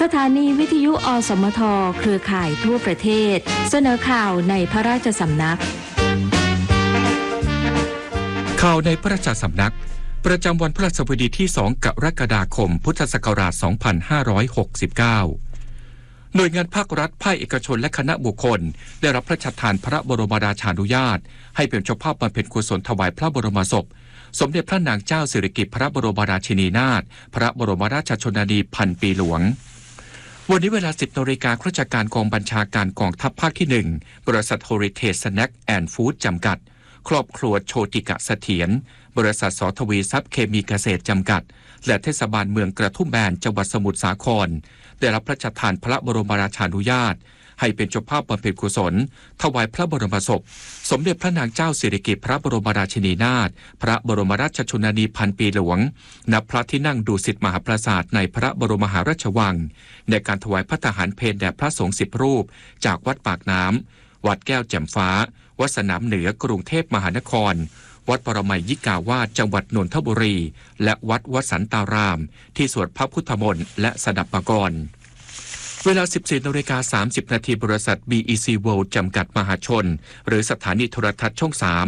สถานีวิทยุอสมทเครือข่ายทั่วประเทศเสนอข่าวในพระราชสำนักข่าวในพระราชสำนักประจำวันพฤหัสบดีที่ 2 กรกฎาคม พุทธศักราช 2569 หน่วยงานภาครัฐภาคเอกชนและคณะบุคคลได้รับพระราชทานพระบรมราชานุญาตให้เป็นเจ้าภาพบำเพ็ญกุศลถวายพระบรมศพสมเด็จพระนางเจ้าสิริกิติ์พระบรมราชินีนาถพระบรมราชชนนีพันปีหลวงวันนี้เวลา 10 นาฬิกาข้าราชการกองบัญชาการกองทัพภาคที่ 1 บริษัท Heritage Snack and Food จำกัดครอบครัวโชติกะเสถียรบริษัทสทวีทรัพย์เคมีเกษตรจำกัดและเทศบาลเมืองกระทุ่มแบนจังหวัดสมุทรสาครได้รับพระราชทานพระบรมราชานุญาตให้เป็นเจ้าภาพบำเพ็ญกุศลถวายพระบรมศพสมเด็จพระนางเจ้าสิริกิติ์พระบรมราชินีนาถพระบรมราชชนนีพันปีหลวงณพระที่นั่งดุสิตมหาปราสาทในพระบรมมหาราชวังในการถวายพระทหารเพลแด่พระสงฆ์10 รูปจากวัดปากน้ำวัดแก้วแจ่มฟ้าวัดสนามเหนือกรุงเทพมหานครวัดปรมัยยิกาวาสจังหวัดนนทบุรีและวัดวสันตารามที่สวดพระพุทธมนต์และสดับปกรณ์เวลา 14:30 นาทีบริษัท BEC World จำกัดมหาชนหรือสถานีโทรทัศน์ช่อง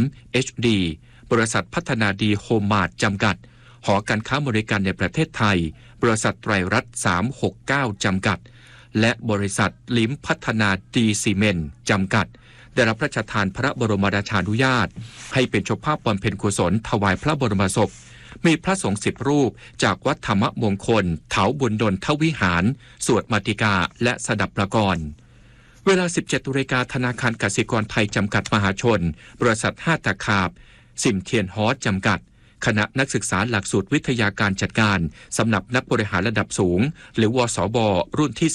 3 HD บริษัทพัฒนาดีโฮมมาร์ทจำกัดหอการค้าบริการในประเทศไทยบริษัทไตรรัตน์369จำกัดและบริษัทลิ้มพัฒนาดีซีเมนต์จำกัดได้รับพระราชทานพระบรมราชานุญาตให้เป็นเจ้าภาพบำเพ็ญกุศลถวายพระบรมศพมีพระสงฆ์10 รูปจากวัดธรรมมงคลเถาบุญดลทวิหารสวดมาติกาและสดับประกรณ์เวลา 17 นาฬิกาธนาคารกสิกรไทยจำกัดมหาชนบริษัท5 ตะขาบสิมเทียนฮอสจำกัดคณะนักศึกษาหลักสูตรวิทยาการจัดการสำนักนักบริหารระดับสูงหรือวสบรุ่นที่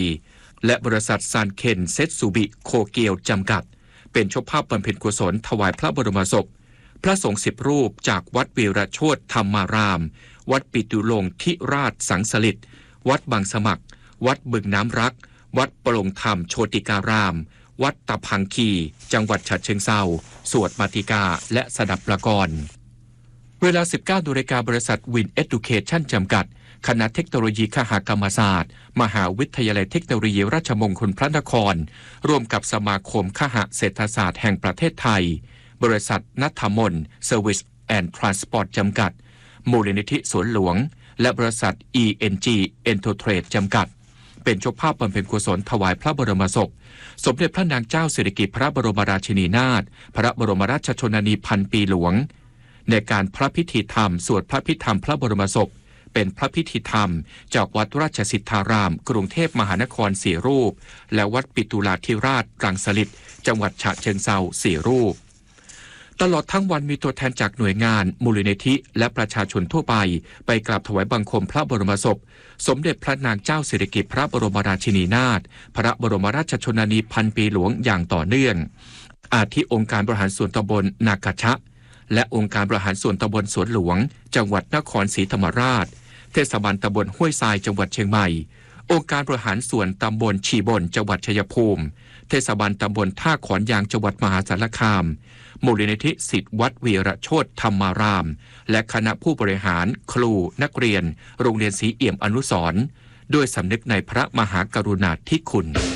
14และบริษัทซานเคนเซตซูบิโคเกียวจำกัดเป็นเจ้าภาพบำเพ็ญกุศลถวายพระบรมศพพระสงฆ์10 รูปจากวัดวีระโชติธรรมารามวัดปิตุลงทิราชสังสฤทธิ์วัดบางสมัครวัดบึงน้ำรักวัดปรงธรรมโชติการามวัดตะพังคีจังหวัดฉะเชิงเทราสวดมาติกาและสดับประกรณ์เวลา 19 นาฬิกาบริษัทวินเอดูเคชั่นจำกัดคณะเทคโนโลยีคหกรรมศาสตร์มหาวิทยาลัยเทคโนโลยีราชมงคลพระนครร่วมกับสมาคมคหเศรษฐศาสตร์แห่งประเทศไทยบริษัทณัฐมนเซอร์วิสแอนด์ทรานสปอร์ตจำกัดมูลนิธิสวนหลวงและบริษัท ENG Entertrade จำกัดเป็นเจ้าภาพบำเพ็ญกุศลถวายพระบรมศพสมเด็จพระนางเจ้าสิริกิติ์พระบรมราชินีนาถพระบรมราชชนนีพันปีหลวงในการพระพิธีธรรมสวดพระพิธรรมพระบรมศพเป็นพระพิธีธรรมจากวัดราชสิทธารามกรุงเทพมหานคร4 รูปและวัดปิตุลาธิราชรังสฤษฎ์จังหวัดฉะเชิงเทรา4 รูปตลอดทั้งวันมีตัวแทนจากหน่วยงานมูลนิธิและประชาชนทั่วไปกราบถวายบังคมพระบรมศพสมเด็จพระนางเจ้าสิริกิติ์พระบรมราชินีนาถพระบรมราชชนนีพันปีหลวงอย่างต่อเนื่องอาทิองค์การบริหารส่วนตำบลนากาชะและองค์การบริหารส่วนตำบลสวนหลวงจังหวัดนครศรีธรรมราชเทศบาลตำบลห้วยทรายจังหวัดเชียงใหม่องค์การบริหารส่วนตำบลชีบนจังหวัดชัยภูมิเทศบาลตำบลท่าขอนยางจังหวัดมหาสารคามมูลนิธิศิษย์วัดวีระโชติธรรมารามและคณะผู้บริหารครูนักเรียนโรงเรียนศรีเอี่ยมอนุสรณ์ด้วยสำนึกในพระมหากรุณาธิคุณ